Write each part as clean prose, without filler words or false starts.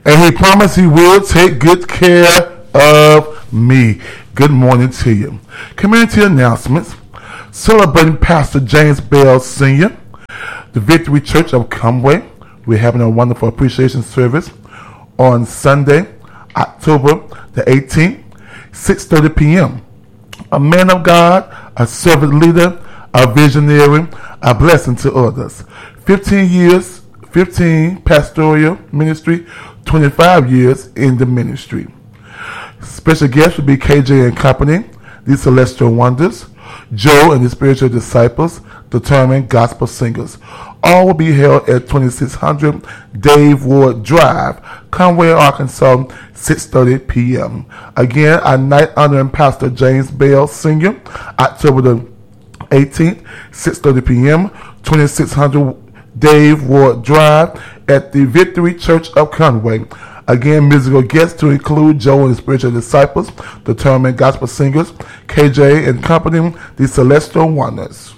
And he promised he will take good care of me. Good morning to you. Community announcements. Celebrating Pastor James Bell Sr., the Victory Church of Conway. We're having a wonderful appreciation service on Sunday, October the 18th, 6:30 p.m. A man of God, a servant leader, a visionary, a blessing to others. 15 years, 15 pastoral ministry, 25 years in the ministry. Special guests will be KJ and Company, the Celestial Wonders, Joe and the Spiritual Disciples, Determined Gospel Singers. All will be held at 2600 Dave Ward Drive, Conway, Arkansas, 6:30 p.m. Again, a night honoring Pastor James Bell Sr., October the 18th, 6:30 p.m., 2600 Dave Ward Drive at the Victory Church of Conway. Again, musical guests to include Joe and the Spiritual Disciples, Determined Gospel Singers, KJ and Company, the Celestial Wonders.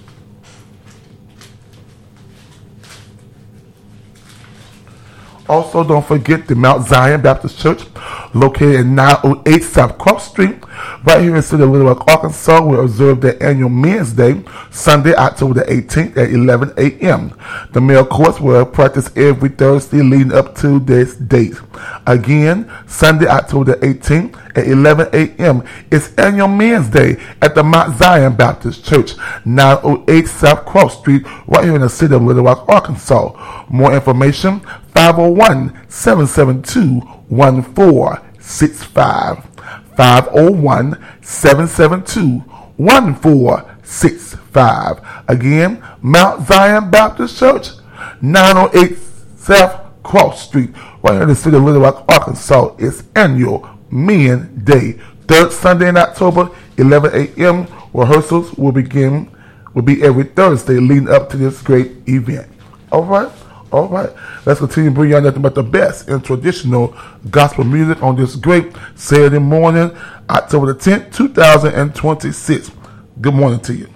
Also, don't forget the Mount Zion Baptist Church, located at 908 South Cross Street, right here in the city of Little Rock, Arkansas. Will observe their annual Men's Day, Sunday, October the 18th at 11 a.m. The male course will practice every Thursday leading up to this date. Again, Sunday, October the 18th at 11 a.m. It's annual Men's Day at the Mount Zion Baptist Church, 908 South Cross Street, right here in the city of Little Rock, Arkansas. More information, 501-772-1465. 501-772-1465. Again, Mount Zion Baptist Church, 908 South Cross Street, right here in the city of Little Rock, Arkansas. It's annual Men's Day. Third Sunday in October, 11 a.m. Rehearsals will be every Thursday leading up to this great event. All right, let's continue to bring you nothing but the best in traditional gospel music on this great Saturday morning, October the 10th, 2026. Good morning to you.